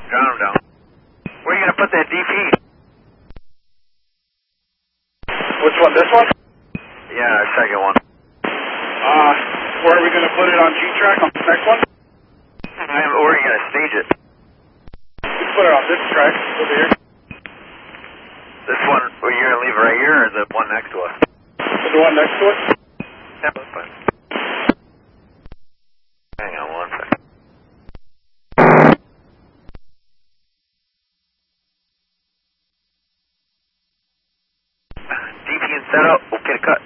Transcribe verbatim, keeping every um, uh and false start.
Drown him down. Where are you gonna put that D P? Which one, this one? Yeah, second one. Uh, where are we going to put it on G-Track on the next one? I am, where are you gonna stage it? We can put it on this track over here. This one, well, you're gonna leave it right here, or the one next to us? The one next to it? Yeah, that's fine. Hang on one second. D P and setup, okay, cut.